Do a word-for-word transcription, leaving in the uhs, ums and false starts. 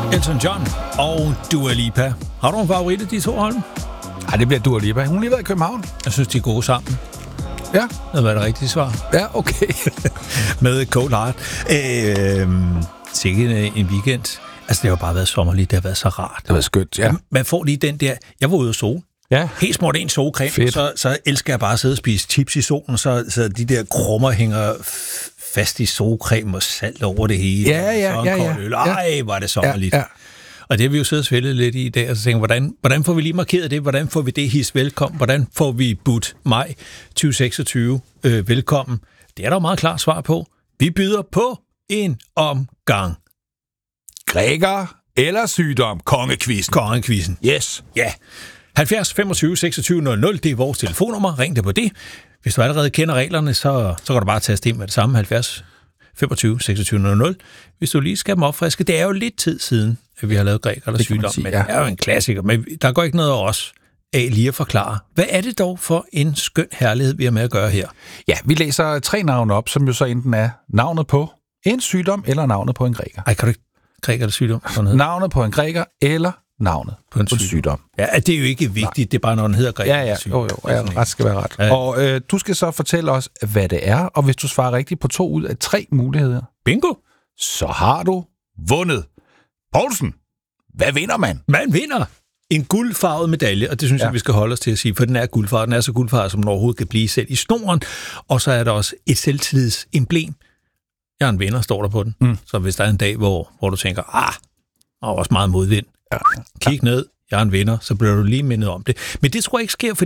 Elton John og Dua Lipa. Har du en favorit af de to, Holm? Nej, det bliver Dua Lipa. Hun har lige været i København. Jeg synes, de er gode sammen. Ja. Det var det rigtige svar. Ja, okay. Med Cold Heart. Øh, sikke en, en weekend. Altså, det har bare været sommerligt. Det har været så rart. Det var skønt, ja. Man får lige den der... Jeg var ude at sole. Ja. Helt smurt en solcreme, så, så elsker jeg bare at sidde og spise chips i solen, så, så de der krummer hænger fast i solcreme og salt over det hele. Ja, ja, så ja, ja. Øl. Ej, hvor er det sommerligt. Ja, ja. Og det har vi jo siddet og svældet lidt i i dag, og så tænker hvordan, hvordan får vi lige markeret det? Hvordan får vi det his velkommen? Hvordan får vi budt maj tyve seksogtyve øh, velkommen? Det er der jo meget klart svar på. Vi byder på en omgang. Græker eller sygdom? Kongekvisten. Kongekvisten. Yes. Ja. halvfjerds femogtyve seksogtyve nul nul, det er vores telefonnummer. Ring det på det. Hvis du allerede kender reglerne, så, så kan du bare taste ind med det samme. halvfjerds femogtyve seksogtyve nul nul. Hvis du lige skal dem opfriske. Det er jo lidt tid siden, at vi har lavet græker eller sygdom, sige, men ja. Det er jo en klassiker. Men der går ikke noget af os af lige at forklare. Hvad er det dog for en skøn herlighed, vi har med at gøre her? Ja, vi læser tre navne op, som jo så enten er navnet på en sygdom eller navnet på en græker. Ej, kan du ikke græker eller sygdom? Navnet på en græker eller navnet på en, på en sygdom. sygdom. Ja, det er jo ikke vigtigt. Nej. Det er bare, når den hedder græker. Ja, ja. Jo, jo. Ja, ret skal være ret. Ja. Og øh, du skal så fortælle os, hvad det er, og hvis du svarer rigtigt på to ud af tre muligheder, bingo, så har du vundet. Poulsen, hvad vinder man? Man vinder en guldfarvet medalje, og det synes ja. jeg, vi skal holde os til at sige, for den er guldfarvet. Den er så guldfarvet, som den overhovedet kan blive selv i snoren. Og så er der også et selvtillidsemblem. Jeg er en vinder, står der på den. Mm. Så hvis der er en dag, hvor, hvor du tænker, ah, og også meget modvind, ja. kig ja. ned, jeg er en vinder, så bliver du lige mindet om det. Men det tror jeg ikke sker, for